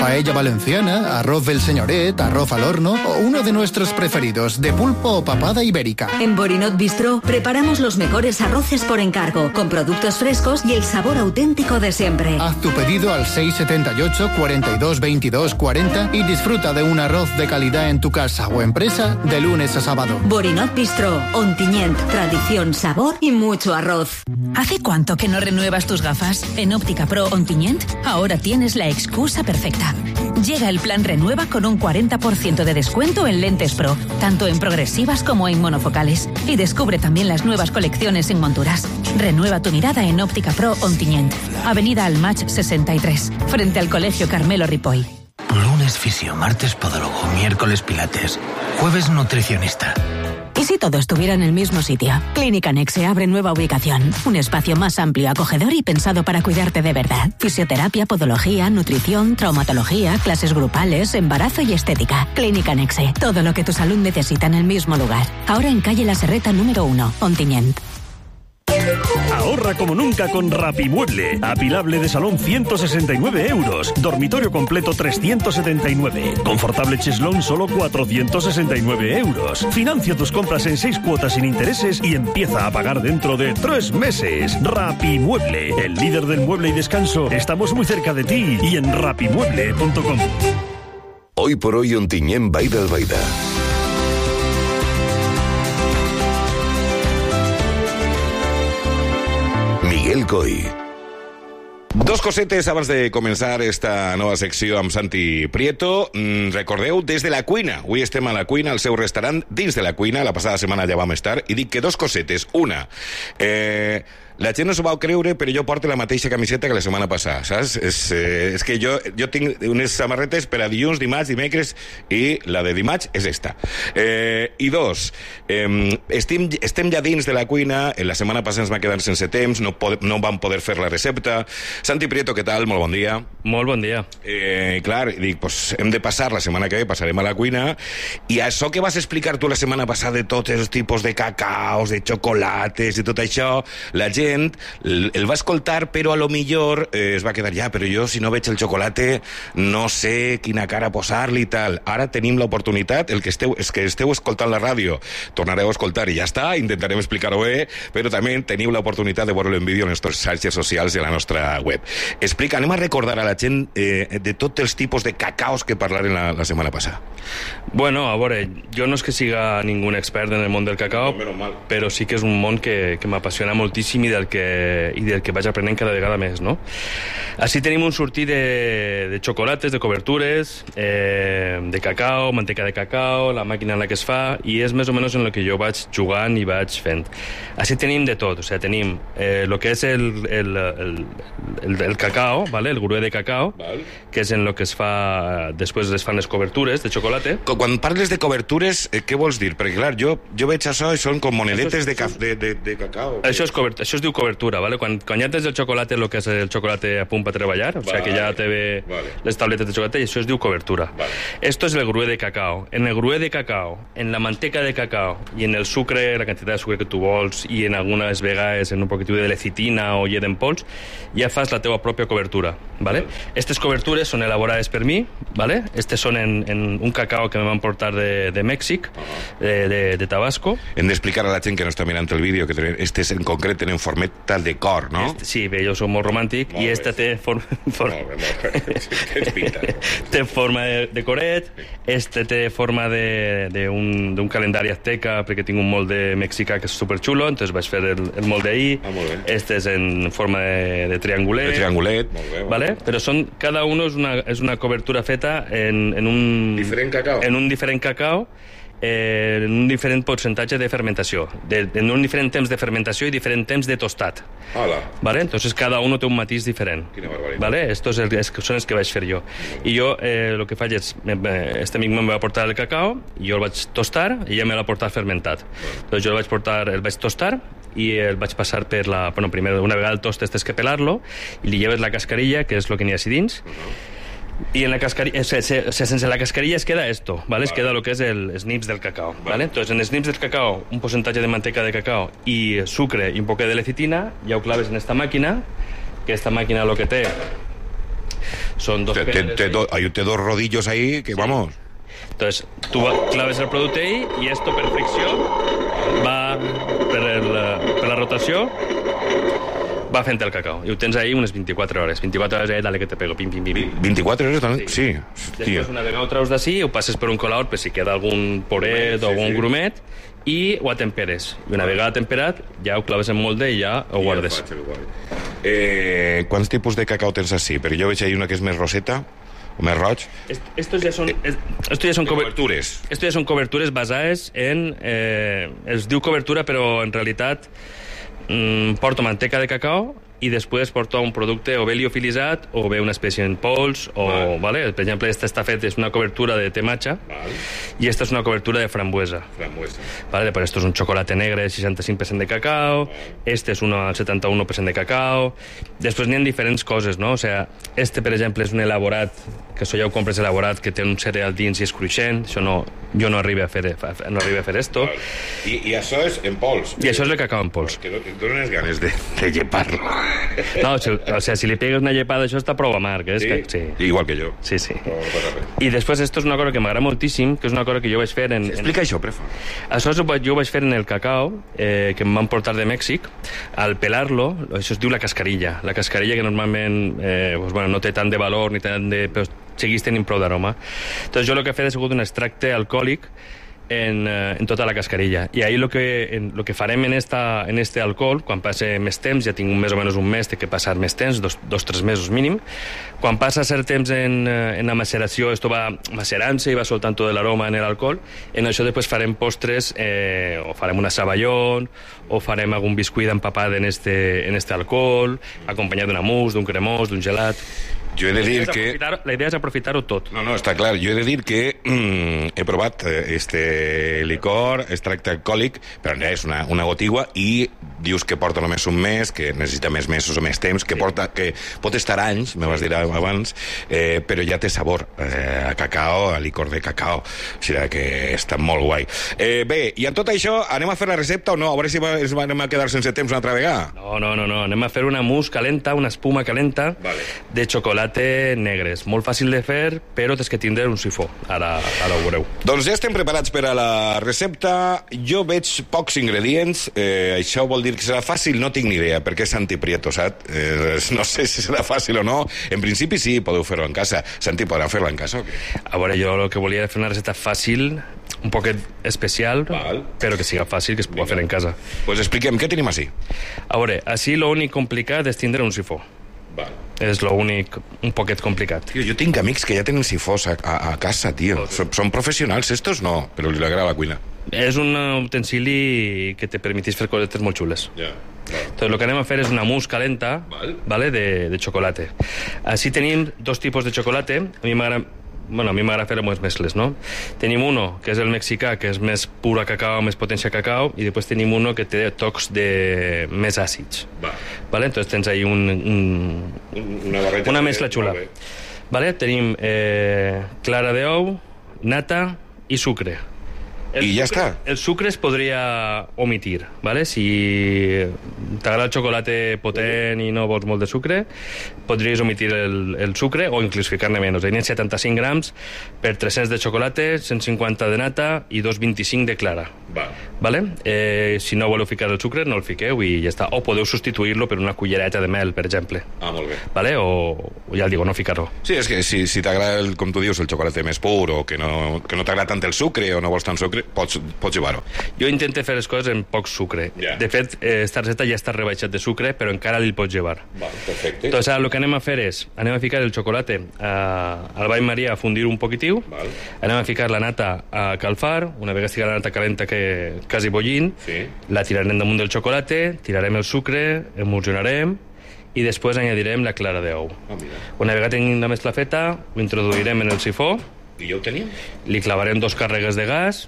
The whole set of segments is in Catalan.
paella valenciana, arroz del señoret, arroz al horno o uno de nuestros preferidos, de pulpo o papada ibérica. En Borinot Bistro preparamos los mejores arroces por encargo, con productos frescos y el sabor auténtico de siempre. Haz tu pedido al 678 42 22 40 y disfruta de un arroz de calidad en tu casa o empresa de lunes a sábado. Borinot Bistro, Ontinyent, tradición, sabor y mucho arroz. ¿Hace cuánto que no renuevas tus gafas? En Óptica Pro Ontinyent ahora tienes la excusa perfecta. Llega el plan Renueva con un 40% de descuento en lentes Pro, tanto en progresivas como en monofocales. Y descubre también las nuevas colecciones en monturas. Renueva tu mirada en Óptica Pro Ontinyent, Avenida Almach 63, frente al Colegio Carmelo Ripoll. Lunes fisio, martes podólogo, miércoles pilates, jueves nutricionista. ¿Y si todo estuviera en el mismo sitio? Clínica Nexe abre nueva ubicación. Un espacio más amplio, acogedor y pensado para cuidarte de verdad. Fisioterapia, podología, nutrición, traumatología, clases grupales, embarazo y estética. Clínica Nexe. Todo lo que tu salud necesita en el mismo lugar. Ahora en calle La Serreta número 1, Ontinyent. Ahorra como nunca con Rapimueble. Apilable de salón 169 euros. Dormitorio completo 379. Confortable cheslón solo 469 euros. Financia tus compras en 6 cuotas sin intereses y empieza a pagar dentro de 3 meses. Rapimueble, el líder del mueble y descanso. Estamos muy cerca de ti y en rapimueble.com. Hoy por hoy Ontinyent Vall d'Albaida. Miguel Coy. Dos cosetes abans de començar esta nova secció amb Santi Prieto. Recordeu, des de la cuina. Avui estem a la cuina, al seu restaurant, dins de la cuina. La passada setmana ja vam estar. I dic que dos cosetes. Una, la gent no s'ho vau creure, però jo porto la mateixa camiseta que la setmana passada, saps? És que jo tinc unes samarretes per a dilluns, dimarts, dimecres, i la de dimarts és esta. I dos, estem ja dins de la cuina. La setmana passada ens va quedar sense temps, no vam poder fer la recepta. Santi Prieto, què tal? Molt bon dia. Molt bon dia. Clar, dic, pues hem de passar la setmana que ve, passarem a la cuina, i això que vas explicar tu la setmana passada de tots els tipus de cacaos, de xocolates i tot això, la gent el va escoltar, però a lo millor es va quedar ja, però jo si no veig el xocolate no sé quina cara posar-li i tal. Ara tenim l'oportunitat, els que esteu escoltant la ràdio tornareu a escoltar i ja està, intentarem explicar-ho bé, però també teniu l'oportunitat de veure-lo en vídeo en les nostres xarxes socials i a la nostra web. Explica, anem a recordar a la gent de tots els tipus de cacaos que parlarem la setmana passada. Bueno, a veure, jo no és que siga ningú expert en el món del cacao, però sí que és un món que m'apassiona moltíssim i del que vaig aprenent cada vegada més, no? Així tenim un sortir de xocolates, de cobertures, de cacao, manteca de cacao, la màquina en la que es fa, i és més o menys en el que jo vaig jugant i vaig fent. Així tenim de tot, o sigui, tenim el que és el cacao, ¿vale? El grué de cacao, que és en el que es fa, després es fan les cobertures de xocolate. Quan parles de cobertures, què vols dir? Perquè, clar, jo veig això i són com monedetes de cacao. Això es diu cobertura, ¿vale? Quan ja tens el xocolate, el que és el xocolate a punt per treballar, o sigui que ja te ve les tabletes de xocolate, i això es diu cobertura. Esto es el grué de cacao. En el grué de cacao, en la manteca de cacao i en el sucre, la quantitat de sucre que tu vols, i en algunes vegades en un poquitiu de lecitina o llet en pols, ja fas la teva pròpia cobertura, ¿vale? Estas cobertures són elaborades per mi, ¿vale? Estes són en un cacao que me van portar de Mèxic, de Tabasco. Hem d'explicar a la gent que no està mirant el vídeo que estes en concret tenen formeta de cor, no? Sí, bé, jo soc molt romàntic, i esta té forma té forma de coret, este té forma d'un calendari azteca, perquè tinc un molde mexicà que és superxulo, entonces vaig fer el molde ahí. Este és en forma de triangulet. De triangulet, molt bé. ¿Vale? Però cada uno és una cobertura feta en un diferent cacao. En un diferent cacao, en un diferent percentatge de fermentació, en un diferent temps de fermentació i diferent temps de tostat. ¿Vale? Entonces cada uno té un matís diferent. Quina barbaritat. ¿Vale? Estos són els que vaig fer jo. I jo el que faig és, este amic me va portar el cacao, i jo el vaig tostar, i ella me l'ha portat fermentat. Entonces jo el vaig tostar, i el vaig passar per la... Bueno, primer, una vegada el tost tens que pelar-lo, i li lleves la cascarilla, que és el que n'hi ha així dins, y en la cascarilla, sense la cascarilla es queda esto, ¿vale? Es queda lo que es el snips del cacao, ¿vale? Entonces, en el snips del cacao, un porcentaje de manteca de cacao y sucre y un poco de lecitina, ya lo claves en esta máquina, que esta máquina lo que té Son dos pedres. Té dos rodillos ahí que, vamos... Entonces, tú claves el producte ahí y esto per fricció va per la rotació va fent el cacao. I ho tens ahí unes 24 hores. 24 hores, dale que te pego, pim, pim, pim. 24 hores? Sí. Després, una vegada ho treus d'ací, ho passes per un colador per si queda algun poret o algun grumet i ho atemperes. I una vegada temperat, ja ho claves en molde i ja ho guardes. Quants tipus de cacao tens així? Perquè jo veig ahí una que és més roseta, o més roig. Estos ja són cobertures. Estos ja són cobertures basades en... es diu cobertura, però en realitat porto manteca de cacao i després porto un producte o bé liofilitzat o bé una espècie en pols o, vale? Per exemple, esta està fet, és una cobertura de té matxa i esta és una cobertura de frambuesa. Vale? Després esto és un xocolate negre 65% de cacao, este és un 71% de cacao, després n'hi ha diferents coses, no? O sea, este, per exemple, és un elaborat, que això ja ho compres elaborat, que té un cereal dins i és cruixent, això no, jo no arribo a fer esto. I això és en pols? I això és el cacao en pols. Que dones ganes de llepar-lo. No, o sea, si li pegues una llepada, això està prou amarg, eh? Sí? Sí. Igual que jo. Sí. I després, esto és una cosa que m'agrada moltíssim, que és una cosa que jo vaig fer en... Explica això, prefa. Això jo vaig fer en el cacao, que em van portar de Mèxic. Al pelar-lo, això es diu la cascarilla. La cascarilla que normalment pues, bueno, no té tant de valor, ni tant de... però seguís tenint prou d'aroma. Entonces, jo el que he fet ha sigut un extracte alcohòlic en tota la cascarilla. I ahí lo que farem en este alcohol, quan passe més temps, ja tinc més o menys un mes, té que passar més temps, 2-3 mesos mínim, quan passa cert temps en la maceració, esto va macerant-se i va soltant tot l'aroma en l'alcohol, en això després farem postres, o farem una saballón, o farem algun biscuit empapat en este alcohol, acompanyat d'una mousse, d'un cremós, d'un gelat... Jo he de dir que... La idea és aprofitar-ho tot. No, està clar. Jo he de dir que he provat este licor, extracte alcohòlic, però és una gotigua i dius que porta només un mes, que necessita més mesos o més temps, que pot estar anys, me vas dir abans, però ja té sabor a cacao, a licor de cacao. O sigui que està molt guai. Bé, i en tot això, anem a fer la recepta o no? A veure si ens anem a quedar sense temps una altra vegada. No. Anem a fer una mousse calenta, una espuma calenta de xocolata negres. Molt fàcil de fer, però tens que tindre un sifó. Ara ho veureu. Doncs ja estem preparats per a la recepta. Jo veig pocs ingredients. Això vol dir que serà fàcil? No tinc ni idea, perquè és Santi Prieto, saps? No sé si serà fàcil o no. En principi sí, podeu fer-ho en casa. Santi, podrà fer-la en casa o què? A veure, jo el que volia era fer una recepta fàcil, un poquet especial, però que siga fàcil, que es pugui fer en casa. Pues expliquem, què tenim així? A veure, així l'únic complicat és tindre un sifó. És l'únic un poquet complicat. Tio, jo tinc amics que ja tenen sifós a casa, tio. Són professionals, estos no, però li agrada la cuina. És un utensili que te permetís fer cosetes molt xules. Entonces, lo que anem a fer és una mousse calenta, ¿vale? de chocolate. Així tenim dos tipus de chocolate. A mi m'agrada fer les mescles, no? Tenim uno, que és el mexicà, que és més pura cacao, més potència cacao, i després tenim uno que té tocs més àcids. Vale? Entonces tens ahí una mescla xula. Vale? Tenim clara d'ou, nata i sucre. I ja està. El sucre es podria omitir, ¿vale? Si t'agrada el xocolate potent i no vols molt de sucre, podries omitir el sucre o inclús ficar-ne menys. Hi ha 75 grams per 300 de xocolate, 150 de nata i 225 de clara. ¿Vale? Si no voleu ficar el sucre, no el fiqueu i ja està. O podeu substituir-lo per una cullereta de mel, per exemple. Molt bé. ¿Vale? O ja el digo, no ficar-ho. Sí, és que si t'agrada, com tu dius, el xocolate més pur o que no t'agrada tant el sucre o no vols tant sucre, pots llevar-ho. Jo intento fer les coses amb poc sucre. De fet, esta receta ja està rebaixat de sucre, però encara li pots llevar. Perfecte. Entonces, ara el que anem a fer és, anem a ficar el xocolate al bany Maria a fundir un poquitiu, anem a ficar la nata a calfar, una vegada estigui la nata calenta que quasi bollint, la tirarem damunt del xocolate, tirarem el sucre, emulsionarem, i després añadirem la clara d'ou. Una vegada tenim la mescla feta, ho introduirem en el sifó. I ja ho tenim? Li clavarem 2 càrregues de gas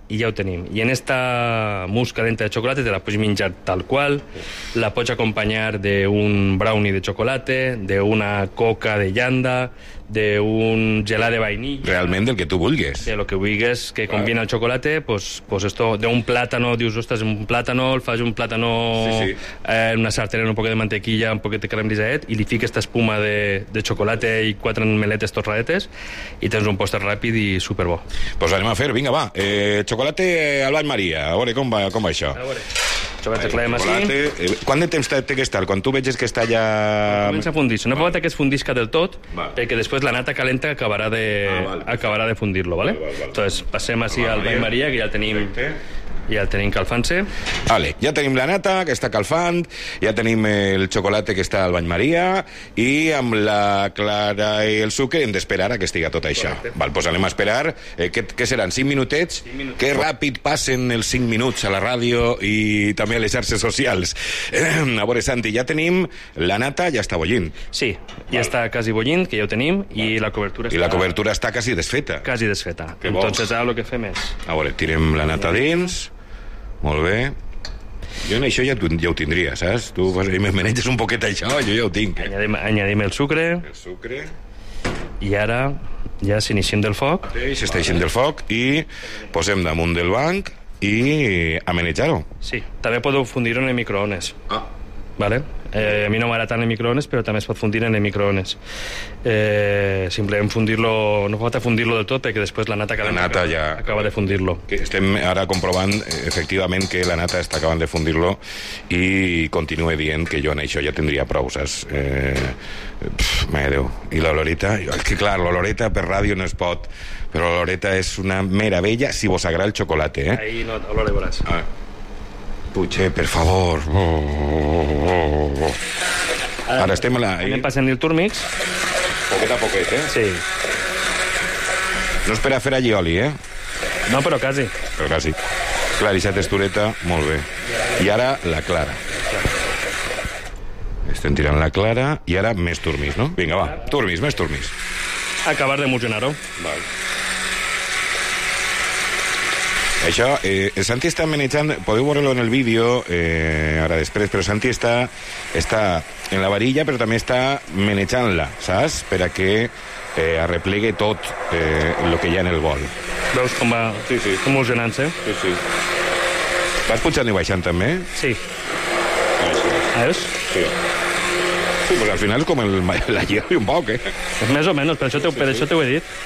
i ja ho tenim. I en esta mousse calenta de xocolata te la pots menjar tal qual, la pots acompanyar d'un brownie de xocolata, d'una coca de llanda, d'un gelat de vainilla... Realment del que tu vulguis. De lo que vulguis que combina el chocolate, pues esto, de un plátano, dius, ostres, un plátano, el fas un plátano en una sartén, un poc de mantequilla, un poc de caramelizat, i li fiques esta espuma de xocolate i 4 meletes torradetes, i tens un postre ràpid i superbo. Pues anem a fer, vinga, va. Xocolate al bany Maria, a veure com va això. A veure. Xocolate claem així. Quant de temps té que estar? Quan tu veges que està ja... Comença a fundir-se. No fa falta que es fundisca del tot, perquè després la nata calenta acabarà de fundir-lo, ¿vale? Entonces, passem així al bany Maria, que ja el tenim calfant-se. Vale, ja tenim la nata, que està calfant, ja tenim el xocolate que està al bany Maria, i amb la clara i el sucre hem d'esperar a que estigui tot això. Val, doncs anem a esperar. Què seran, 5 minutets? Que ràpid passen els 5 minuts a la ràdio i també a les xarxes socials. A veure, Santi, ja tenim la nata, ja està bullint. Sí, ja està quasi bullint, que ja ho tenim, i la cobertura està quasi desfeta. Quasi desfeta. Entonces, ara el que fem és... A veure, tirem la nata dins... Molt bé. Jo en això ja ho tindria, saps? Tu me maneges un poquet això, jo ja ho tinc. Añadim el sucre. I ara ja s'iniciem del foc. S'està eixint del foc i posem damunt del banc i a manejar-ho. Sí, també podeu fundir-ho en el microones. Vale? A mi no m'agrada tant el microones, però també es pot fundir en el microones. Simplement fundir-lo, no fa falta fundir-lo del tot, perquè després la nata acaba de fundir-lo. Estem ara comprovant efectivament que la nata està acabant de fundir-lo i continua dient que jo en això ja tindria prou, saps? Mare Déu. I l'oloreta? És que clar, l'oloreta per ràdio no es pot, però l'oloreta és una meravella si vos agrada el xocolate, eh? Ahí no, olor veuràs. Puigé, per favor. Ara estem a la... Anem passant el turmix. Poquet a poquet, eh? Sí. No és per a fer allí oli, eh? No, però quasi. Però quasi. Clar, i textureta, molt bé. I ara la clara. Estem tirant la clara i ara més turmix, no? Vinga, va, turmix, més turmix. Acabar d'emulsionar-ho. Val. Això, el Santi està manejant, podeu veure-lo en el vídeo ara després, però Santi està en la varilla, però també està manejant-la, saps? Per a que arreplegue tot el que hi ha en el bol. Veus com va emulsionant-se? Sí. Vas pujant i baixant també? Sí. Veus? Sí. Sí, pues al final és com la lleva un poc, eh? Més o menys, per això t'ho he dit.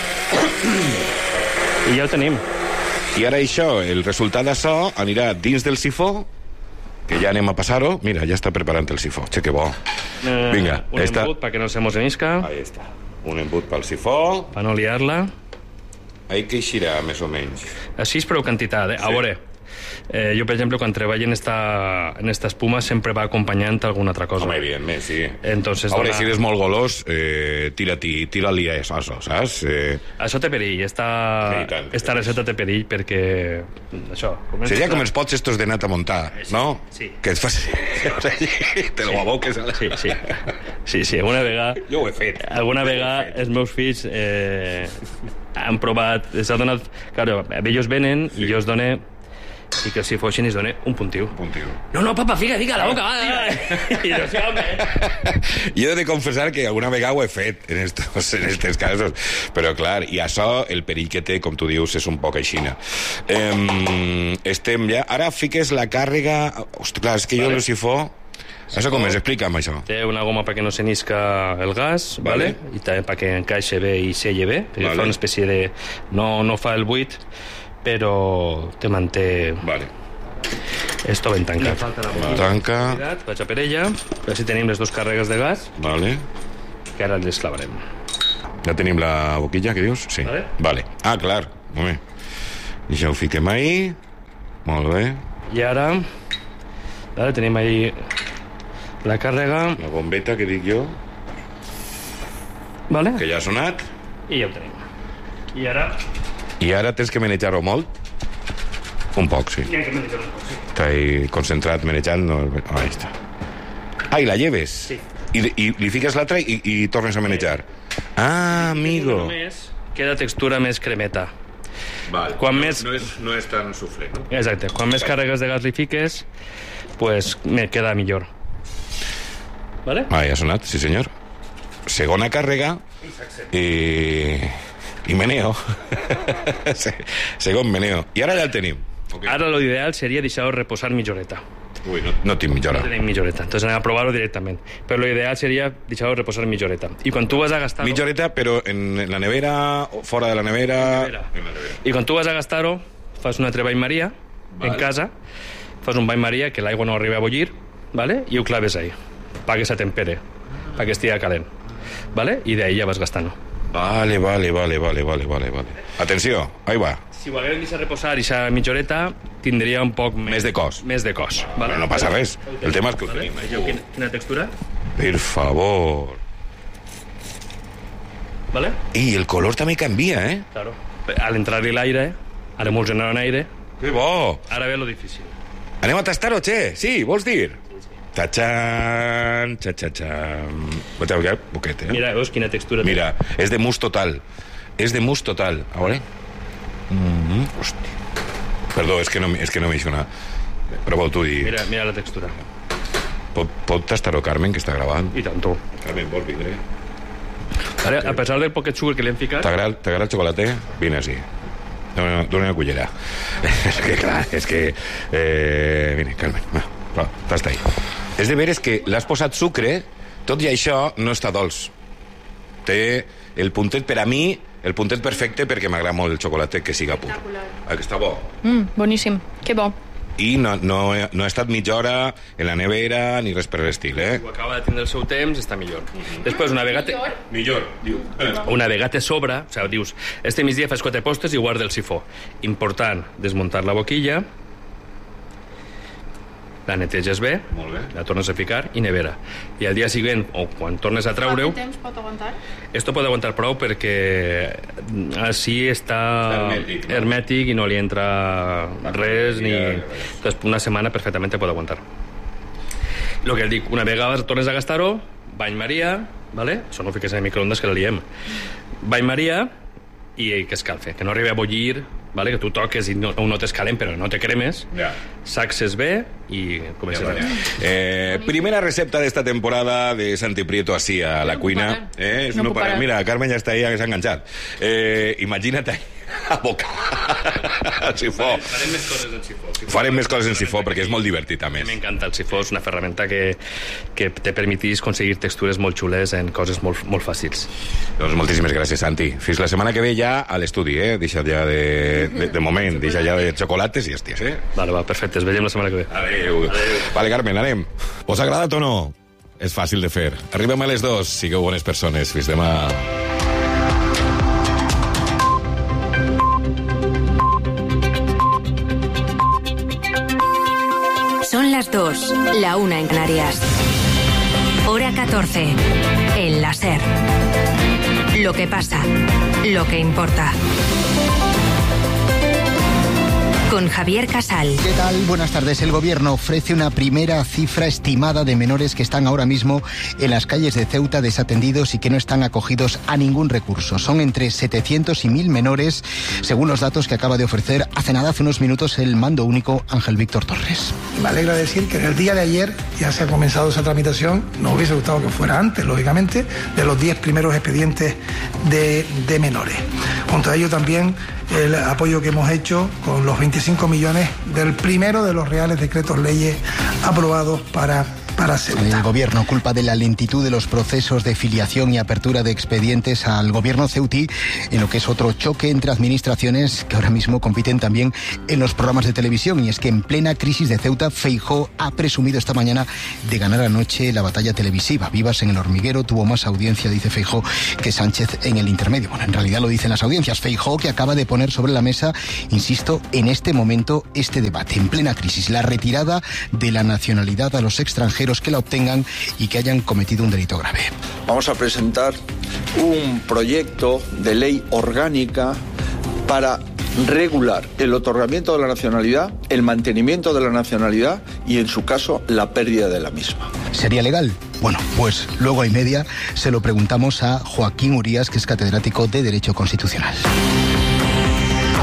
I ja ho tenim. I ara això, el resultat d'això anirà dins del sifó, que ja anem a passar-ho. Mira, ja està preparant el sifó. Che, que bo. Vinga. Un embut perquè no se mos enisca. Ahí està. Un embut pel sifó. Per no liar-la. Ahí que eixirà, més o menys. Així és prou quantitat, eh? A veure, jo, per exemple, quan treballo en esta espuma sempre va acompanyant alguna altra cosa. Home, evidentment, sí. Entonces, a veure, si eres molt golós, tira-li a això, saps? Això té perill, esta recepta té perill, perquè... Això... Seria com els pots estos de nata muntar, no? Sí. Que et fas... Te lo aboques. Sí, alguna vegada... Jo ho he fet. Alguna vegada els meus fills han provat... S'ha donat... Claro, ells venen i jo els dono... i que si fossin es dona un puntiu. No, papa, fica a la boca, va. I no sé, home. Jo he de confessar que alguna vegada ho he fet en estos casos, però clar, i això, el perill que té, com tu dius, és un poc aixina. Estem ja... Ara fiques la càrrega... Hosti, clar, és que jo el sifó... Això com és? Explica'm això. Té una goma perquè no s'enisca el gas, ¿vale? I també perquè encaixe bé i selle bé, perquè fa una espècie de... No fa el buit, però te manté... Vale. Esto ben tancat. Tanca. Vaig a per ella. Així tenim les 2 càrregues de gas. Vale. Que ara les clavarem. Ja tenim la boquilla, que dius? Sí. Vale. Ah, clar. Molt bé. I ja ho fiquem ahí. Molt bé. I ara... Vale, tenim ahí la càrrega. La bombeta, que dic jo. Vale. Que ja ha sonat. I ja ho tenim. I ara tens que manejar-ho molt? Un poc, sí. Hi ha que manejar un poc, sí. Està ahí concentrat manejant. No... Ahí està. Ah, i la lleves? Sí. I li fiques l'altra i tornes a manejar. Ah, amigo. Només queda textura més cremeta. Val. Quan més... No és tan suflé, no? Exacte. Quan més càrregues de gas li fiques, pues me queda millor. Vale? Ah, ja ha sonat, sí senyor. Segona càrrega i meneo. Segon meneo. I ara ja el tenim. Okay. Ara l'ideal seria deixar-ho reposar mitja horeta. Ui, no tinc mitja hora. No tenim mitja horeta, entonces anem a provar-ho directament. Però l'ideal seria deixar-ho reposar mitja horeta. I quan tu vas a gastar-ho... Mitja horeta, però en la nevera, o fora de la nevera... En la nevera. I quan tu vas a gastar-ho, fas un altre bany maria, en casa, fas un bany maria que l'aigua no arriba a bullir, ¿vale? I ho claves ahí, perquè se tempere, perquè estigui calent, ¿vale? I d'ahí ja vas gastant-ho. Vale. Atenció, ahí va. Si ho haguem deixat reposar i aquesta mitja horeta, tindria un poc més de cos. Vale? No passa res. El tema és que ho tenim. Vegeu quina textura? Per favor. Vale? I el color també canvia, eh? Claro. Al entrar-hi l'aire, al emulsionar en aire... Que bo! Ara ve lo difícil. Anem a tastar-ho, che? Sí, vols dir? Tachan, tachan. Vaig a veure un poquet, eh? Mira, veus quina textura té? Mira, és de mousse total. A veure. Hosti. Perdó, és que no m'hi sona. Però vol tu dir... Mira la textura. Pot tastar-ho, Carmen, que està gravant? I tant. Carmen, vols vindre? Ara, a pesar del poquet sugar que li hem ficat... T'agrada el xocolate? Vine així. Dóna una cullera. És que, clar, vine, Carmen, va, tasta ahí. És de veres que l'has posat sucre, tot i això no està dolç. Té el puntet, per a mi, el puntet perfecte perquè m'agrada molt el xocolate que siga pur. Que està bo. Boníssim, que bo. I no ha estat mitja hora en la nevera ni res per l'estil, eh? Si ho acaba de tindre el seu temps, està millor. Després, una vegada... Millor, diu. Una vegada sobre, o sigui, dius, este migdia fas 4 postres i guarda el sifó. Important, desmuntar la boquilla, la neteges bé, molt bé, la tornes a ficar i nevera. I al dia següent, o quan tornes a treure-ho... Quant temps pot aguantar? Esto pot aguantar prou perquè així està hermètic i no li entra res ni... Entonces, una setmana perfectament pot aguantar. Lo que dic, una vegada tornes a gastar-ho, bany maria, ¿vale? Això no ho fiques en el microondes que la liem. Bany maria i que escalfe, que no arribi a bullir, ¿vale? Que tu toques i no notes calent, però no te cremes. Saxes bé i comences a... Primera recepta d'esta temporada de Santi Prieto así a la cuina. No para. Mira, Carmen ja està ahí, que s'ha enganxat. Imagina't a boca el sifó. Farem més coses en sifó. Farem més coses en sifó perquè és molt divertit, a més. M'encanta el sifó, és una ferramenta que te permetís aconseguir textures molt xules en coses molt fàcils. Doncs moltíssimes gràcies, Santi. Fins la setmana que ve ja a l'estudi, Deixa ja de moment, deixa ja de xocolates i hòsties, Vale, va, perfecte, ens veiem la setmana que ve. Adéu. Vale, Carmen, anem. Us ha agradat o no? És fàcil de fer. Arribem a les 2, sigueu bones persones. Fins demà. Son las 2, la 1 en Canarias. Hora 14, el láser. Lo que pasa, lo que importa. Con Javier Casal. ¿Qué tal? Buenas tardes. El gobierno ofrece una primera cifra estimada de menores que están ahora mismo en las calles de Ceuta desatendidos y que no están acogidos a ningún recurso. Son entre 700 y 1000 menores, según los datos que acaba de ofrecer hace unos minutos, el mando único Ángel Víctor Torres. Me alegra decir que en el día de ayer ya se ha comenzado esa tramitación. Nos hubiese gustado que fuera antes, lógicamente, de los 10 primeros expedientes de menores. Junto a ello también el apoyo que hemos hecho con los 25 millones del primero de los reales decretos leyes aprobados para Ceuta. El gobierno culpa de la lentitud de los procesos de filiación y apertura de expedientes al gobierno ceutí, en lo que es otro choque entre administraciones que ahora mismo compiten también en los programas de televisión. Y es que en plena crisis de Ceuta, Feijóo ha presumido esta mañana de ganar anoche la batalla televisiva. Vivas en El Hormiguero tuvo más audiencia, dice Feijóo, que Sánchez en El Intermedio. Bueno, en realidad lo dicen las audiencias. Feijóo, que acaba de poner sobre la mesa, insisto, en este momento este debate. En plena crisis, la retirada de la nacionalidad a los extranjeros que la obtengan y que hayan cometido un delito grave. Vamos a presentar un proyecto de ley orgánica para regular el otorgamiento de la nacionalidad, el mantenimiento de la nacionalidad y, en su caso, la pérdida de la misma. ¿Sería legal? Bueno, pues luego y media se lo preguntamos a Joaquín Urías, que es catedrático de Derecho Constitucional.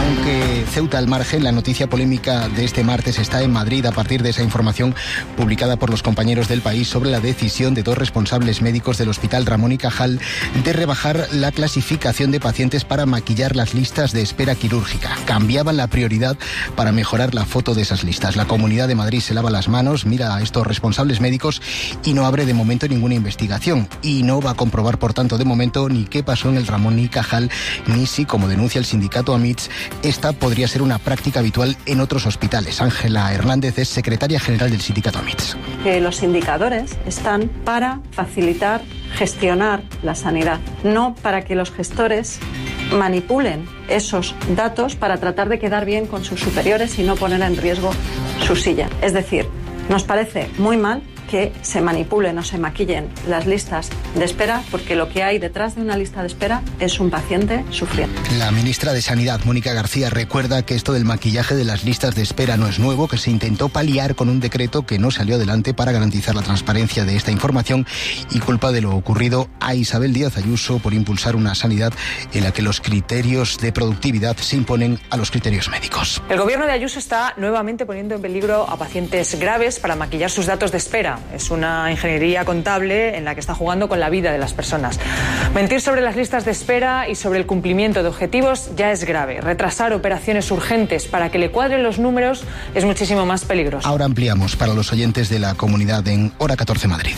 Aunque Ceuta al margen, la noticia polémica de este martes está en Madrid a partir de esa información publicada por los compañeros del País sobre la decisión de 2 responsables médicos del Hospital Ramón y Cajal de rebajar la clasificación de pacientes para maquillar las listas de espera quirúrgica. Cambiaban la prioridad para mejorar la foto de esas listas. La Comunidad de Madrid se lava las manos, mira a estos responsables médicos y no abre de momento ninguna investigación. Y no va a comprobar, por tanto, de momento ni qué pasó en el Ramón y Cajal, ni si, como denuncia el sindicato AMITS, esta podría ser una práctica habitual en otros hospitales. Ángela Hernández es secretaria general del sindicato AMITS. Los indicadores están para facilitar, gestionar la sanidad, no para que los gestores manipulen esos datos para tratar de quedar bien con sus superiores y no poner en riesgo su silla. Es decir, nos parece muy mal que se manipulen o se maquillen las listas de espera, porque lo que hay detrás de una lista de espera es un paciente sufriendo. La ministra de Sanidad, Mónica García, recuerda que esto del maquillaje de las listas de espera no es nuevo, que se intentó paliar con un decreto que no salió adelante para garantizar la transparencia de esta información, y culpa de lo ocurrido a Isabel Díaz Ayuso por impulsar una sanidad en la que los criterios de productividad se imponen a los criterios médicos. El gobierno de Ayuso está nuevamente poniendo en peligro a pacientes graves para maquillar sus datos de espera. Es una ingeniería contable en la que está jugando con la vida de las personas. Mentir sobre las listas de espera y sobre el cumplimiento de objetivos ya es grave. Retrasar operaciones urgentes para que le cuadren los números es muchísimo más peligroso. Ahora ampliamos para los oyentes de la comunidad en Hora 14 Madrid.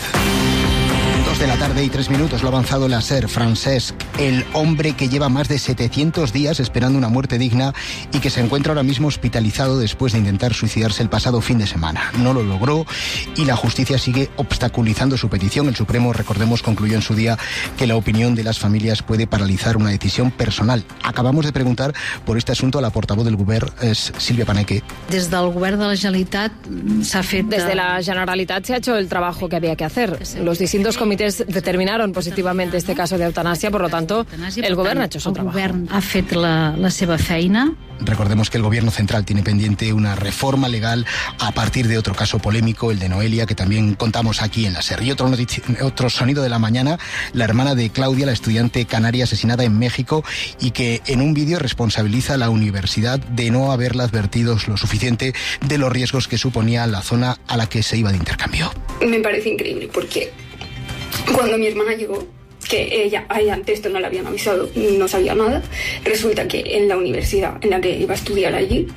2 de la tarde y 3 minutos, lo ha avanzado la SER. Francesc, el hombre que lleva más de 700 días esperando una muerte digna y que se encuentra ahora mismo hospitalizado después de intentar suicidarse el pasado fin de semana. No lo logró y la justicia sigue obstaculizando su petición. El Supremo, recordemos, concluyó en su día que la opinión de las familias puede paralizar una decisión personal. Acabamos de preguntar por este asunto a la portavoz del Govern, es Sílvia Paneque. Desde el Govern de la Generalitat se ha fet... Desde la Generalitat se ha hecho el trabajo que había que hacer. Los distintos comités determinaron positivamente este caso de eutanasia, por lo tanto, el Govern ha hecho su trabajo. El Govern ha fet la seva feina. Recordemos que el Gobierno central tiene pendiente una reforma legal a partir de otro caso polémico, el de Noelia, que también contamos aquí en la SER. Y otro sonido de la mañana, la hermana de Claudia, la estudiante canaria asesinada en México, y que en un vídeo responsabiliza a la universidad de no haberla advertido lo suficiente de los riesgos que suponía la zona a la que se iba de intercambio. Me parece increíble porque cuando mi hermana llegó, que ella antes esto no le habían avisado, no sabía nada, resulta que en la universidad en la que iba a estudiar allí,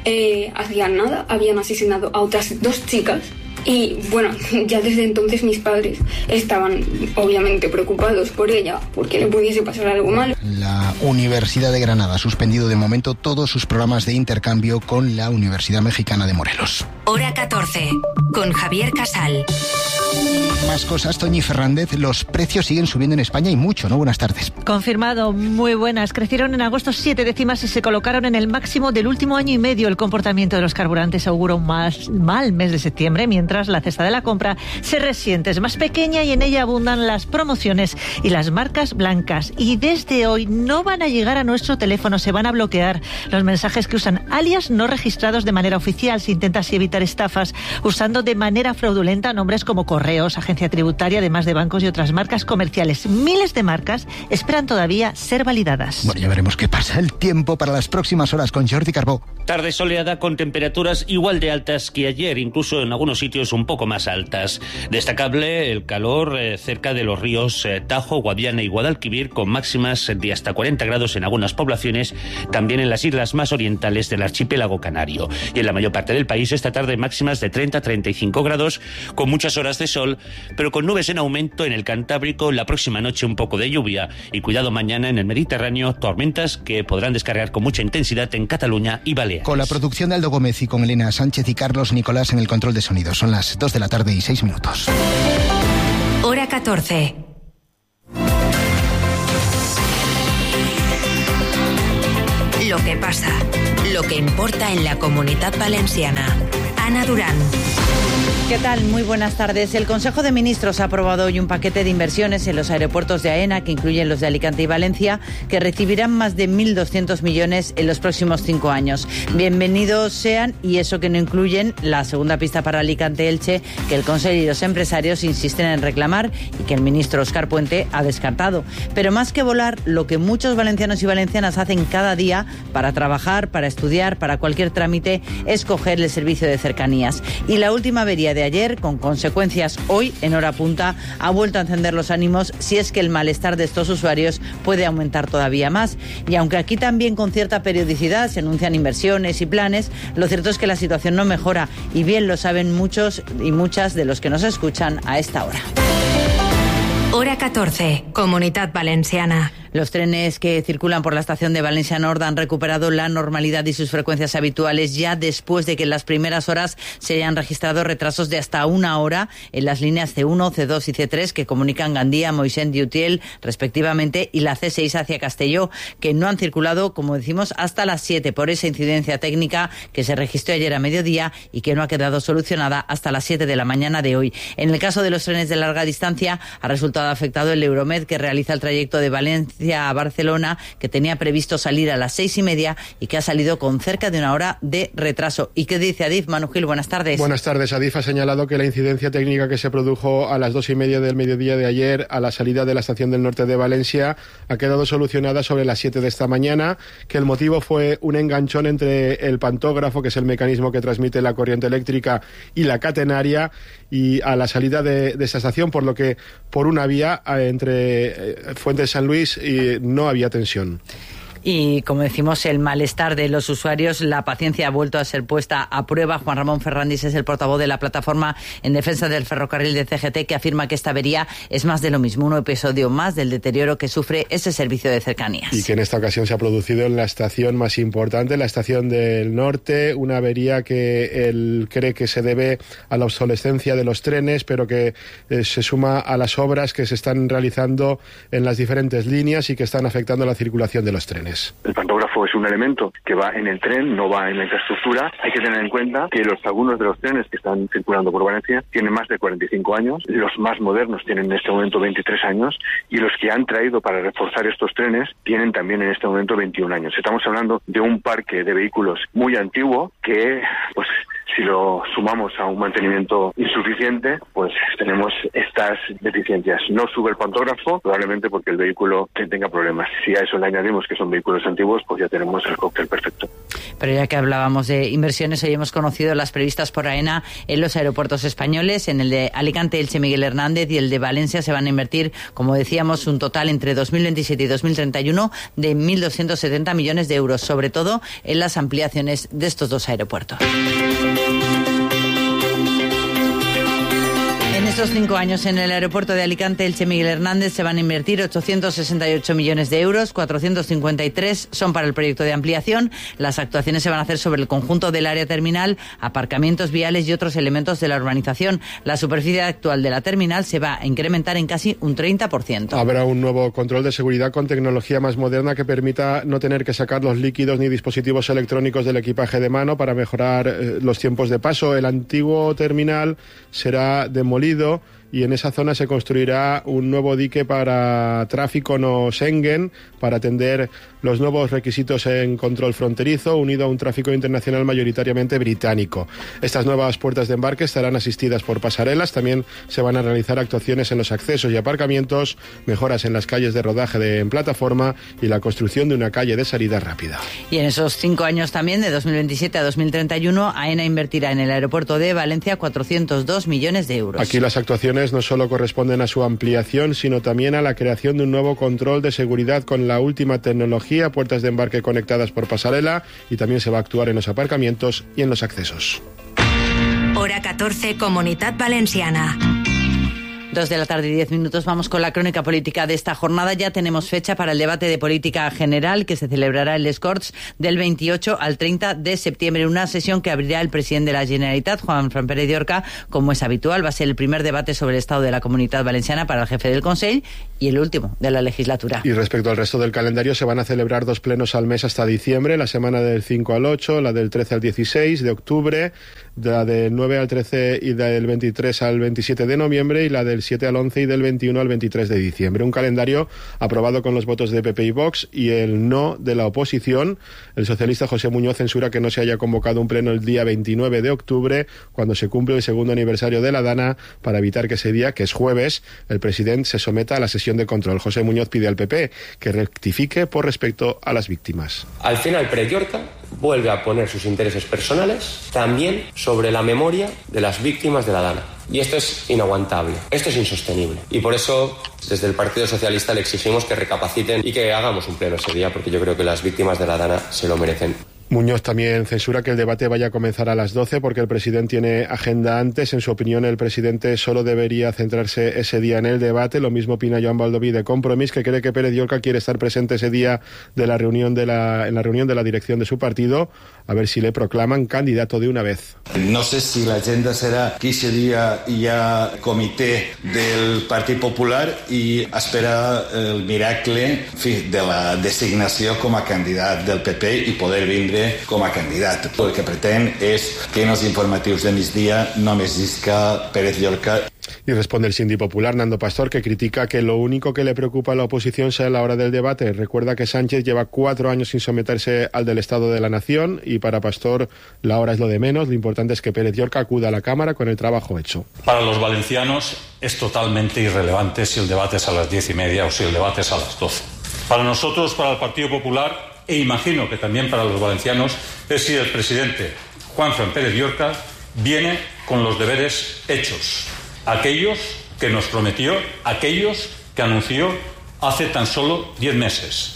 hacían nada, habían asesinado a otras 2 chicas. Y bueno, ya desde entonces mis padres estaban obviamente preocupados por ella, porque le pudiese pasar algo malo. La Universidad de Granada ha suspendido de momento todos sus programas de intercambio con la Universidad Mexicana de Morelos. Hora 14, con Javier Casal. Más cosas, Toñi Fernández, los precios siguen subiendo en España y mucho, ¿no? Buenas tardes. Confirmado, muy buenas. Crecieron en agosto 7 décimas y se colocaron en el máximo del último año y medio. El comportamiento de los carburantes augura un mal mes de septiembre, mientras la cesta de la compra se resiente. Es más pequeña y en ella abundan las promociones y las marcas blancas. Y desde hoy no van a llegar a nuestro teléfono, se van a bloquear los mensajes que usan alias no registrados de manera oficial. Se intenta así evitar estafas usando de manera fraudulenta nombres como Correos, Agencia Tributaria, además de bancos y otras marcas comerciales. Miles de marcas esperan todavía ser validadas. Bueno, ya veremos qué pasa. El tiempo para las próximas horas con Jordi Carbó. Tarde soleada con temperaturas igual de altas que ayer, incluso en algunos sitios un poco más altas. Destacable el calor cerca de los ríos Tajo, Guadiana y Guadalquivir, con máximas de hasta 40 grados en algunas poblaciones, también en las islas más orientales del archipiélago canario. Y en la mayor parte del país esta tarde máximas de 30-35 grados, con muchas horas de sol, pero con nubes en aumento en el Cantábrico. La próxima noche un poco de lluvia y cuidado mañana en el Mediterráneo, tormentas que podrán descargar con mucha intensidad en Cataluña y Baleares. Con la producción de Aldo Gómez y con Elena Sánchez y Carlos Nicolás en el control de sonido. Son las 2 de la tarde y 6 minutos. Hora 14. Lo que pasa, lo que importa en la Comunitat Valenciana. Ana Durán. ¿Qué tal? Muy buenas tardes. El Consejo de Ministros ha aprobado hoy un paquete de inversiones en los aeropuertos de AENA, que incluyen los de Alicante y Valencia, que recibirán más de 1.200 millones en los próximos 5 años. Bienvenidos sean, y eso que no incluyen la segunda pista para Alicante-Elche, que el Consejo y los empresarios insisten en reclamar y que el ministro Óscar Puente ha descartado. Pero más que volar, lo que muchos valencianos y valencianas hacen cada día para trabajar, para estudiar, para cualquier trámite, es coger el servicio de cercanías. Y la última avería de ayer, con consecuencias hoy en hora punta, ha vuelto a encender los ánimos, si es que el malestar de estos usuarios puede aumentar todavía más. Y aunque aquí también con cierta periodicidad se anuncian inversiones y planes, lo cierto es que la situación no mejora, y bien lo saben muchos y muchas de los que nos escuchan a esta hora. Hora 14, Comunitat Valenciana. Los trenes que circulan por la estación de Valencia Nord han recuperado la normalidad y sus frecuencias habituales ya después de que en las primeras horas se hayan registrado retrasos de hasta 1 hora en las líneas C1, C2 y C3 que comunican Gandía, Moixent y Utiel respectivamente, y la C6 hacia Castelló, que no han circulado, como decimos, hasta las 7 por esa incidencia técnica que se registró ayer a mediodía y que no ha quedado solucionada hasta las 7 de la mañana de hoy. En el caso de los trenes de larga distancia ha resultado afectado el Euromed, que realiza el trayecto de Valencia a Barcelona, que tenía previsto salir a las 6:30 y que ha salido con cerca de 1 hora de retraso. ¿Y qué dice Adif? Manu Gil, buenas tardes. Buenas tardes. Adif ha señalado que la incidencia técnica que se produjo a las 2:30 del mediodía de ayer a la salida de la estación del norte de Valencia ha quedado solucionada sobre las 7 de esta mañana, que el motivo fue un enganchón entre el pantógrafo, que es el mecanismo que transmite la corriente eléctrica, y la catenaria, y a la salida de esta estación, por lo que por una vía entre Fuentes San Luis no había tensión. Y como decimos, el malestar de los usuarios, la paciencia ha vuelto a ser puesta a prueba. Juan Ramón Ferrandis es el portavoz de la plataforma en defensa del ferrocarril de CGT, que afirma que esta avería es más de lo mismo, un episodio más del deterioro que sufre ese servicio de cercanías. Y que en esta ocasión se ha producido en la estación más importante, la estación del norte, una avería que él cree que se debe a la obsolescencia de los trenes, pero que se suma a las obras que se están realizando en las diferentes líneas y que están afectando la circulación de los trenes. El pantógrafo es un elemento que va en el tren, no va en la infraestructura. Hay que tener en cuenta que algunos de los trenes que están circulando por Valencia tienen más de 45 años, los más modernos tienen en este momento 23 años y los que han traído para reforzar estos trenes tienen también en este momento 21 años. Estamos hablando de un parque de vehículos muy antiguo que, pues, si lo sumamos a un mantenimiento insuficiente, pues tenemos estas deficiencias. No sube el pantógrafo, probablemente porque el vehículo tenga problemas. Si a eso le añadimos que son vehículos antiguos, pues ya tenemos el cóctel perfecto. Pero ya que hablábamos de inversiones, hoy hemos conocido las previstas por AENA en los aeropuertos españoles. En el de Alicante, Elche, Miguel Hernández, y el de Valencia se van a invertir, como decíamos, un total entre 2027 y 2031 de 1.270 millones de euros, sobre todo en las ampliaciones de estos dos aeropuertos. En estos 5 años en el aeropuerto de Alicante, Elche, Miguel Hernández se van a invertir 868 millones de euros, 453 son para el proyecto de ampliación. Las actuaciones se van a hacer sobre el conjunto del área terminal, aparcamientos viales y otros elementos de la urbanización. La superficie actual de la terminal se va a incrementar en casi un 30%. Habrá un nuevo control de seguridad con tecnología más moderna que permita no tener que sacar los líquidos ni dispositivos electrónicos del equipaje de mano para mejorar los tiempos de paso. El antiguo terminal será demolido y en esa zona se construirá un nuevo dique para tráfico no Schengen para atender los nuevos requisitos en control fronterizo, unido a un tráfico internacional mayoritariamente británico. Estas nuevas puertas de embarque estarán asistidas por pasarelas. También se van a realizar actuaciones en los accesos y aparcamientos, mejoras en las calles de rodaje en plataforma y la construcción de una calle de salida rápida. Y en esos 5 años también, de 2027 a 2031, AENA invertirá en el aeropuerto de Valencia 402 millones de euros. Aquí las actuaciones no solo corresponden a su ampliación, sino también a la creación de un nuevo control de seguridad con la última tecnología, puertas de embarque conectadas por pasarela, y también se va a actuar en los aparcamientos y en los accesos. Hora 14, Comunitat Valenciana. 2 de la tarde y 10 minutos. Vamos con la crónica política de esta jornada. Ya tenemos fecha para el debate de política general que se celebrará en Les Corts del 28 al 30 de septiembre. Una sesión que abrirá el presidente de la Generalitat, Juanfran Pérez de Orca, como es habitual. Va a ser el primer debate sobre el estado de la Comunitat Valenciana para el jefe del Consell y el último de la legislatura. Y respecto al resto del calendario, se van a celebrar 2 plenos al mes hasta diciembre, la semana del 5 al 8, la del 13 al 16 de octubre. la del 9 al 13 y del 23 al 27 de noviembre y la del 7 al 11 y del 21 al 23 de diciembre. Un calendario aprobado con los votos de PP y Vox y el no de la oposición. El socialista José Muñoz censura que no se haya convocado un pleno el día 29 de octubre, cuando se cumple el segundo aniversario de la Dana, para evitar que ese día, que es jueves, el presidente se someta a la sesión de control. José Muñoz pide al PP que rectifique por respecto a las víctimas. Al final, Pérez Llorca vuelve a poner sus intereses personales también sobre la memoria de las víctimas de la Dana. Y esto es inaguantable, esto es insostenible. Y por eso, desde el Partido Socialista le exigimos que recapaciten y que hagamos un pleno ese día, porque yo creo que las víctimas de la Dana se lo merecen. Muñoz también censura que el debate vaya a comenzar a las 12 porque el presidente tiene agenda antes. En su opinión, el presidente solo debería centrarse ese día en el debate. Lo mismo opina Joan Baldoví de Compromís, que cree que Pérez Llorca quiere estar presente ese día de la reunión en la reunión de la dirección de su partido, a ver si le proclaman candidato de una vez. No sé si l'agenda serà que ese dia hi ha comitè del Partit Popular i espera el miracle de la designació com a candidat del PP i poder vindre com a candidat. El que pretén és que en els informatius de migdia només isca Pérez Llorca. Y responde el sindi popular Nando Pastor, que critica que lo único que le preocupa a la oposición sea la hora del debate. Recuerda que Sánchez lleva 4 años sin someterse al del Estado de la Nación y para Pastor la hora es lo de menos. Lo importante es que Pérez Llorca acuda a la Cámara con el trabajo hecho. Para los valencianos es totalmente irrelevante si el debate es a las 10:30 o si el debate es a las 12. Para nosotros, para el Partido Popular, e imagino que también para los valencianos, es si el presidente Juanfran Pérez Llorca viene con los deberes hechos. Aquellos que nos prometió, aquellos que anunció hace tan solo 10 meses.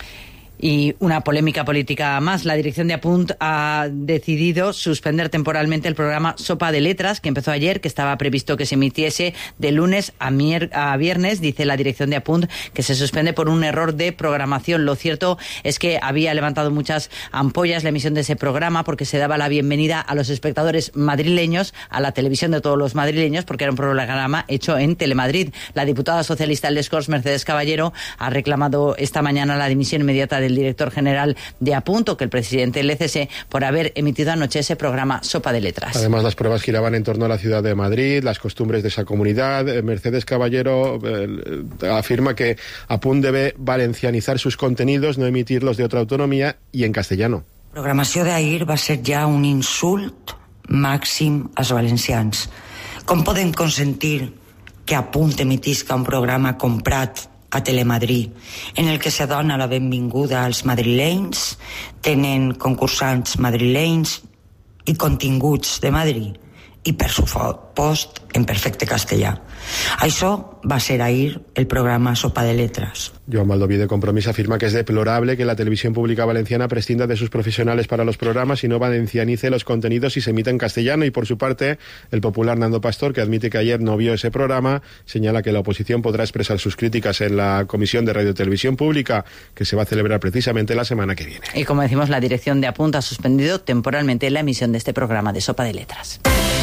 Y una polémica política más. La dirección de Apunt ha decidido suspender temporalmente el programa Sopa de Letras, que empezó ayer, que estaba previsto que se emitiese de lunes a viernes. Dice la dirección de Apunt que se suspende por un error de programación. Lo cierto es que había levantado muchas ampollas la emisión de ese programa, porque se daba la bienvenida a los espectadores madrileños, a la televisión de todos los madrileños, porque era un programa hecho en Telemadrid. La diputada socialista del Corts, Mercedes Caballero, ha reclamado esta mañana la dimisión inmediata del director general de Apunt, que el presidente le cese por haber emitido anoche ese programa Sopa de Letras. Además, las pruebas giraban en torno a la ciudad de Madrid, las costumbres de esa comunidad. Mercedes Caballero afirma que Apunt debe valencianizar sus contenidos, no emitirlos de otra autonomía y en castellano. La programació d'ahir va ser ja un insult màxim als valencians. Com poden consentir que Apunt emitisca un programa comprat a Telemadrid, en el que se dona la benvinguda als madrilenys, tenen concursants madrilenys i continguts de Madrid, i per supost en perfecte castellà. Això va ser ahir el programa Sopa de Letras. Joan Baldoví de Compromís afirma que es deplorable que la televisión pública valenciana prescinda de sus profesionales para los programas y no valencianice los contenidos y se emita en castellano. Y por su parte, el popular Nando Pastor, que admite que ayer no vio ese programa, señala que la oposición podrá expresar sus críticas en la Comisión de Radio y Televisión Pública, que se va a celebrar precisamente la semana que viene. Y como decimos, la dirección de Apunt ha suspendido temporalmente la emisión de este programa de Sopa de Letras.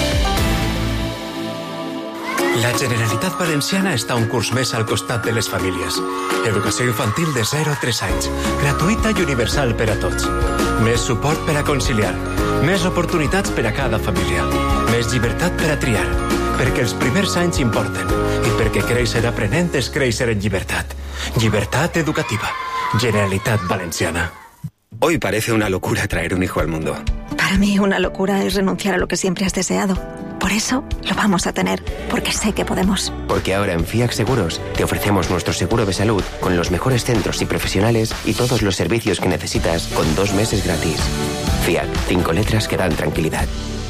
La Generalitat Valenciana està un curs més al costat de les famílies. Educació infantil de 0 a 3 anys, gratuïta i universal per a tots. Més suport per a conciliar, més oportunitats per a cada família, més llibertat per a triar, perquè els primers anys importen i perquè créixer aprenent és créixer en llibertat. Llibertat educativa. Generalitat Valenciana. Hoy parece una locura traer un hijo al mundo. Para mí una locura es renunciar a lo que siempre has deseado. Por eso lo vamos a tener, porque sé que podemos. Porque ahora en FIAC Seguros te ofrecemos nuestro seguro de salud con los mejores centros y profesionales y todos los servicios que necesitas con 2 meses gratis. FIAC, 5 letras que dan tranquilidad.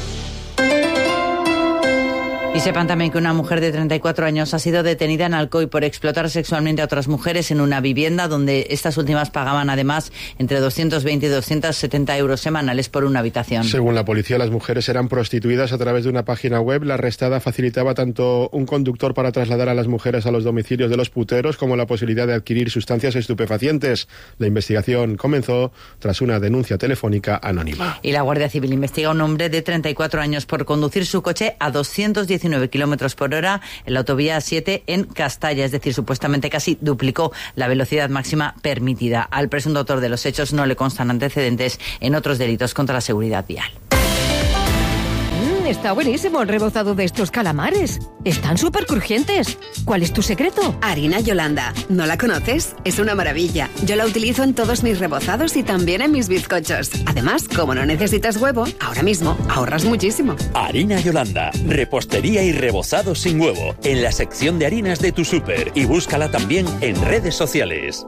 Y sepan también que una mujer de 34 años ha sido detenida en Alcoy por explotar sexualmente a otras mujeres en una vivienda donde estas últimas pagaban además entre 220 y 270 euros semanales por una habitación. Según la policía, las mujeres eran prostituidas a través de una página web. La arrestada facilitaba tanto un conductor para trasladar a las mujeres a los domicilios de los puteros como la posibilidad de adquirir sustancias estupefacientes. La investigación comenzó tras una denuncia telefónica anónima. Y la Guardia Civil investiga a un hombre de 34 años por conducir su coche a 219 kilómetros por hora en la autovía 7 en Castalla, es decir, supuestamente casi duplicó la velocidad máxima permitida. Al presunto autor de los hechos no le constan antecedentes en otros delitos contra la seguridad vial. Está buenísimo el rebozado de estos calamares. Están súper crujientes. ¿Cuál es tu secreto? Harina Yolanda. ¿No la conoces? Es una maravilla. Yo la utilizo en todos mis rebozados y también en mis bizcochos. Además, como no necesitas huevo, ahora mismo ahorras muchísimo. Harina Yolanda. Repostería y rebozado sin huevo. En la sección de harinas de tu súper. Y búscala también en redes sociales.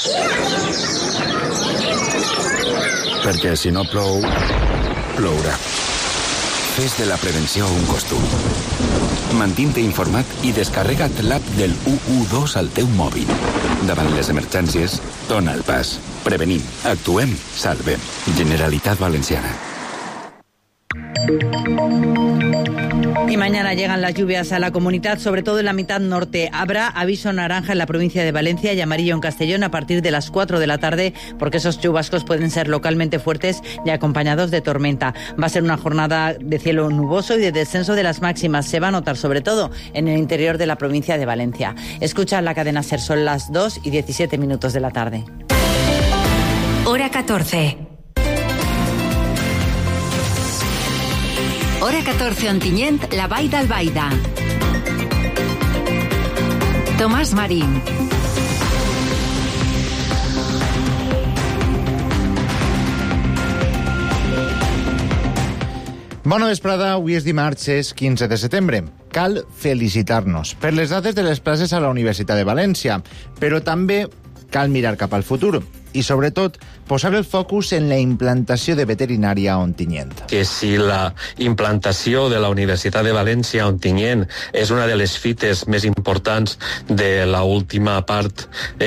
Perquè si no plou, plourà. Fes de la prevenció un costum. Mantint-te informat i descarrega't l'app del 112 al teu mòbil. Davant les emergències, dona el pas. Prevenim, actuem, salvem. Generalitat Valenciana. Y mañana llegan las lluvias a la comunidad, sobre todo en la mitad norte. Habrá aviso naranja en la provincia de Valencia y amarillo en Castellón a partir de las 4 de la tarde, porque esos chubascos pueden ser localmente fuertes y acompañados de tormenta. Va a ser una jornada de cielo nuboso y de descenso de las máximas. Se va a notar sobre todo en el interior de la provincia de Valencia. Escucha la cadena SER, son las 2:17 de la tarde. Hora 14. Hora 14 Ontinyent, la Vall d'Albaida. Tomàs Marín. Bona vesprada, avui és dimarts, és 15 de setembre. Cal felicitar-nos per les dades de les places a la Universitat de València, però també cal mirar cap al futur i, sobretot, posar el focus en la implantació de veterinària a Ontinyent. Que si la implantació de la Universitat de València a Ontinyent és una de les fites més importants de la última part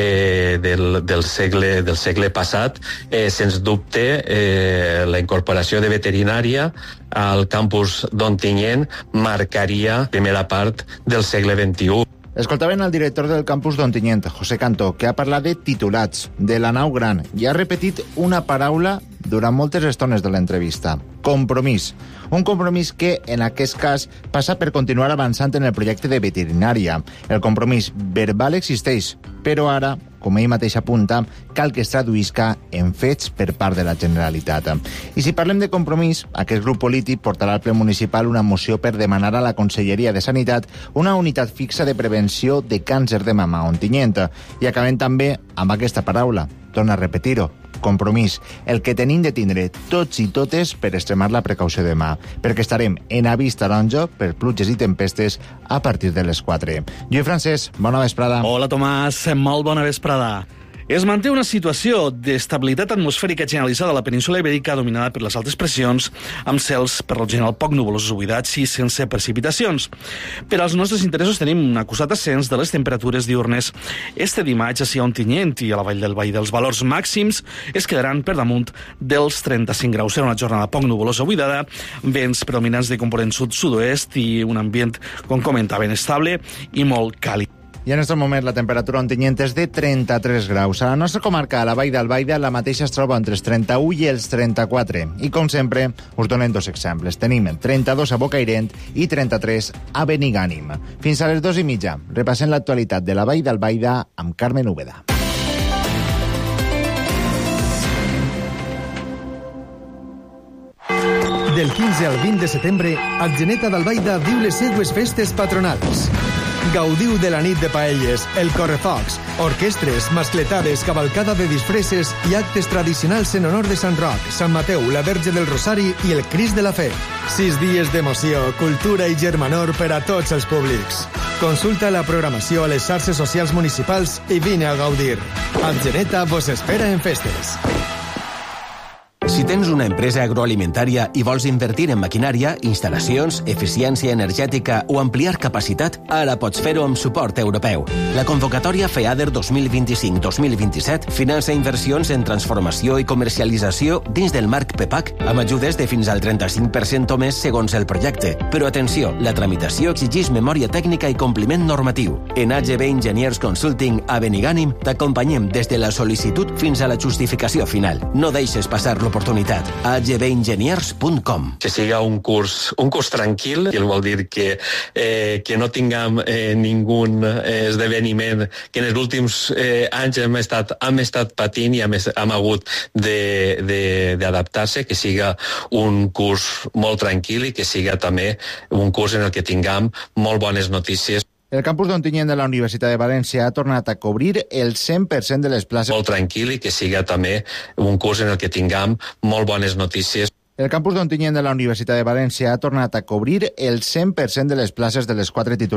del segle passat, sens dubte la incorporació de veterinària al campus d'Ontinyent marcaria la primera part del segle XXI. Escoltaven el director del campus d'Ontinyent, José Cantó, que ha parlat de titulats, de la nau gran, i ha repetit una paraula durant moltes estones de l'entrevista: compromís. Un compromís que, en aquest cas, passa per continuar avançant en el projecte de veterinària. El compromís verbal existeix, però ara, com ell mateix apunta, cal que es traduïsca en fets per part de la Generalitat. I si parlem de compromís, aquest grup polític portarà al ple municipal una moció per demanar a la Conselleria de Sanitat una unitat fixa de prevenció de càncer de mama a Ontinyent. I acabem també amb aquesta paraula, torna a repetir-ho, compromís, el que tenim de tindre tots i totes per extremar la precaució demà, perquè estarem en avís taronja per pluges i tempestes a partir de les 4. Lluís Francesc, bona vesprada. Hola Tomàs, molt bona vesprada. Es manté una situació d'estabilitat atmosfèrica generalitzada a la península Ibèrica dominada per les altes pressions, amb cels per lo general poc nuvolosos o buidats i sense precipitacions. Per als nostres interessos tenim un acusat ascens de les temperatures diurnes. Este dimarts, a Ontinyent i a la Vall del Vall, dels valors màxims es quedaran per damunt dels 35 graus. Serà una jornada poc nuvolosa o buidada, vents predominants de component sud-sud-oest i un ambient, com comentaven, estable i molt càlid. I en aquest moment la temperatura a Ontinyent és de 33 graus. A la nostra comarca, a la Vall d'Albaida, la mateixa es troba entre els 31 i els 34. I, com sempre, us donem dos exemples. Tenim 32 a Bocairent i 33 a Benigànim. Fins a les 2:30. Repassem l'actualitat de la Vall d'Albaida amb Carmen Úbeda. Del 15 al 20 de setembre, Atzeneta d'Albaida viu les seues festes patronals. Gaudiu de la nit de paelles, el correfocs, orquestres, mascletades, cavalcada de disfresses i actes tradicionals en honor de Sant Roc, Sant Mateu, la Verge del Rosari i el Crist de la Fe. 6 dies d'emoció, cultura i germanor per a tots els públics. Consulta la programació a les xarxes socials municipals i vine a gaudir. Atzeneta vos espera en festes. Si tens una empresa agroalimentària i vols invertir en maquinària, instal·lacions, eficiència energètica o ampliar capacitat, ara pots fer-ho amb suport europeu. La convocatòria FEADER 2025-2027 finança inversions en transformació i comercialització dins del marc PEPAC amb ajudes de fins al 35% o més segons el projecte. Però atenció, la tramitació exigeix memòria tècnica i compliment normatiu. En AGB Engineers Consulting a Benigànim t'acompanyem des de la sol·licitud fins a la justificació final. No deixes passar l'oportunitat. oportunitat. agbengeniers.com. Que siga un curs tranquil, que vol dir que no tinguem ningun esdeveniment que en els últims anys hem estat patint i hem hagut d'adaptar-se, que siga un curs molt tranquil i que siga també un curs en el que tinguem molt bones notícies. El campus d'Ontinyent de la Universitat de València ha tornat a cobrir el 100% de les places. Molt tranquil i que siga també un curs en el que tinguem molt bones notícies. El campus d'Ontinyent de la Universitat de València ha tornat a cobrir el 100% de les places de les 4 titulars